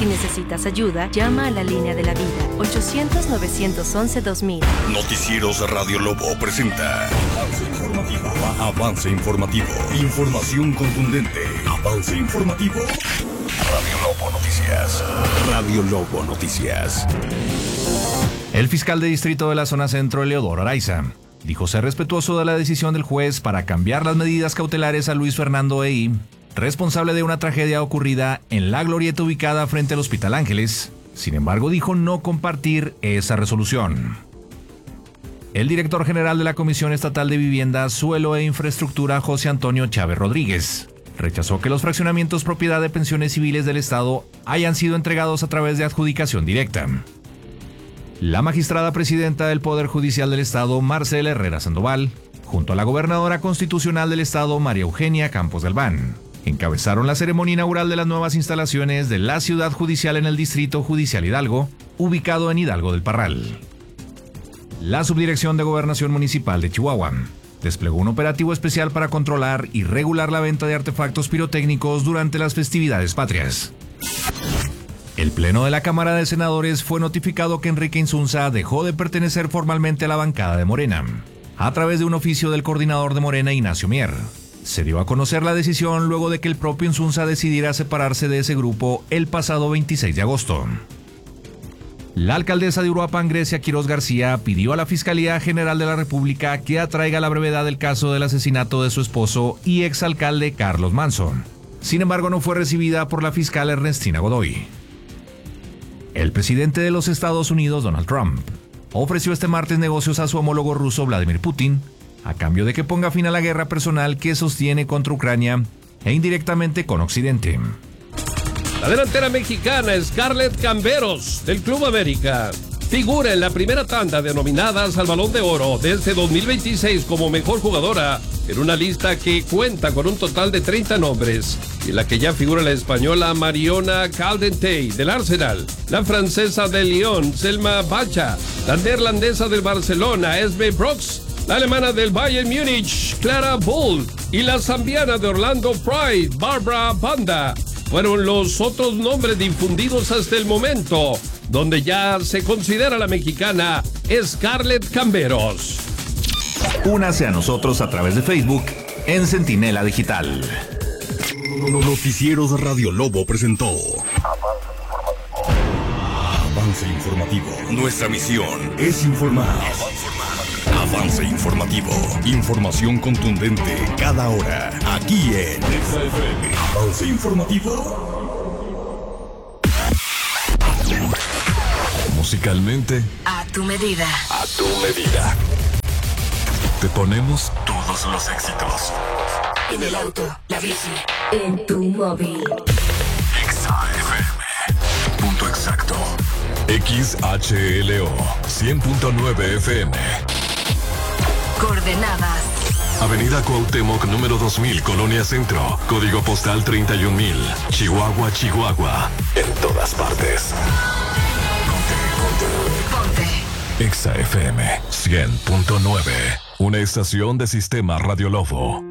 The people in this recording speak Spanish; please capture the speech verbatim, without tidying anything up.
Si necesitas ayuda, llama a la línea de la vida, ochocientos, novecientos once, dos mil. Noticieros Radio Lobo presenta Avance Informativo. Avance Informativo. Información contundente. Avance Informativo. Radio Lobo Noticias. Radio Lobo Noticias. El fiscal de distrito de la zona centro, Eleodoro Araiza, dijo ser respetuoso de la decisión del juez para cambiar las medidas cautelares a Luis Fernando Eí, responsable de una tragedia ocurrida en la glorieta ubicada frente al Hospital Ángeles. Sin embargo, dijo no compartir esa resolución. El director general de la Comisión Estatal de Vivienda, Suelo e Infraestructura, José Antonio Chávez Rodríguez, rechazó que los fraccionamientos propiedad de pensiones civiles del Estado hayan sido entregados a través de adjudicación directa. La magistrada presidenta del Poder Judicial del Estado, Marcela Herrera Sandoval, junto a la gobernadora constitucional del Estado, María Eugenia Campos Galván, encabezaron la ceremonia inaugural de las nuevas instalaciones de la Ciudad Judicial en el Distrito Judicial Hidalgo, ubicado en Hidalgo del Parral. La Subdirección de Gobernación Municipal de Chihuahua desplegó un operativo especial para controlar y regular la venta de artefactos pirotécnicos durante las festividades patrias. El Pleno de la Cámara de Senadores fue notificado que Enrique Insunza dejó de pertenecer formalmente a la bancada de Morena, a través de un oficio del coordinador de Morena, Ignacio Mier. Se dio a conocer la decisión luego de que el propio Insunza decidiera separarse de ese grupo el pasado veintiséis de agosto. La alcaldesa de Uruapan, Grecia Quiroz García, pidió a la Fiscalía General de la República que atraiga la brevedad del caso del asesinato de su esposo y exalcalde Carlos Manso. Sin embargo, no fue recibida por la fiscal Ernestina Godoy. El presidente de los Estados Unidos, Donald Trump, ofreció este martes negocios a su homólogo ruso, Vladimir Putin, a cambio de que ponga fin a la guerra personal que sostiene contra Ucrania e indirectamente con Occidente. La delantera mexicana Scarlett Camberos, del Club América, figura en la primera tanda de nominadas al Balón de Oro de este dos mil veintiséis como mejor jugadora, en una lista que cuenta con un total de treinta nombres, y en la que ya figura la española Mariona Caldentey del Arsenal, la francesa del Lyon, Selma Bacha, la neerlandesa del Barcelona, Esme Brooks, la alemana del Bayern Múnich, Clara Bull, y la zambiana de Orlando Pride, Barbara Banda, fueron los otros nombres difundidos hasta el momento, donde ya se considera la mexicana Scarlett Camberos. Únase a nosotros a través de Facebook en Centinela Digital. Noticieros Radio Lobo presentó Avance Informativo. Nuestra misión es informar. Avance Informativo. Información contundente cada hora. Aquí en Avance Informativo. Musicalmente, A tu medida. a tu medida. Te ponemos todos los éxitos. En el auto, la bici, en tu móvil. Exa F M. Punto exacto. X H L O cien punto nueve F M. Coordenadas. Avenida Cuauhtémoc número dos mil, Colonia Centro. Código postal treinta y un mil. Chihuahua, Chihuahua. En todas partes. Ponte. Exa F M cien punto nueve. Una estación de Sistema Radio Lobo.